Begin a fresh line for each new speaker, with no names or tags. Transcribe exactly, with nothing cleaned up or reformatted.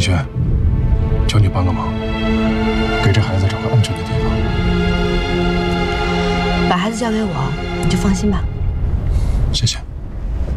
轩，求你帮个忙，给这孩子找个安全的地方。
把孩子交给我，你就放心吧。
谢谢。